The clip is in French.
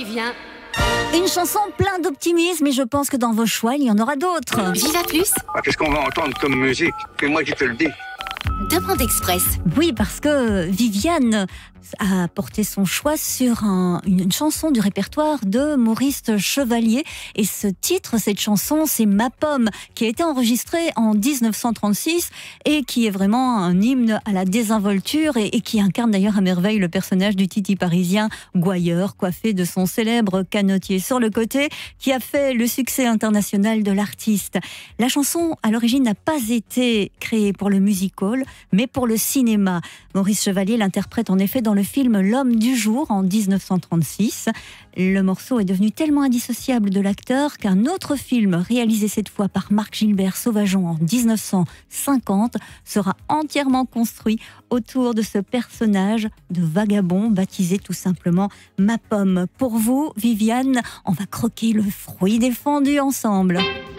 Viens. Une chanson plein d'optimisme et je pense que dans vos choix, il y en aura d'autres. Viva Plus, Qu'est-ce qu'on va entendre comme musique? C'est moi qui te le dis. Demande Express. Oui, parce que Viviane a porté son choix sur une chanson du répertoire de Maurice Chevalier. Et ce titre, cette chanson, c'est Ma Pomme, qui a été enregistrée en 1936 et qui est vraiment un hymne à la désinvolture et qui incarne d'ailleurs à merveille le personnage du titi parisien gouailleur, coiffé de son célèbre canotier sur le côté, qui a fait le succès international de l'artiste. La chanson, à l'origine, n'a pas été créée pour le music-hall, mais pour le cinéma. Maurice Chevalier l'interprète en effet dans le film L'Homme du jour en 1936. Le morceau est devenu tellement indissociable de l'acteur qu'un autre film, réalisé cette fois par Marc Gilbert Sauvageon en 1950, sera entièrement construit autour de ce personnage de vagabond baptisé tout simplement Ma Pomme. Pour vous, Viviane, on va croquer le fruit défendu ensemble.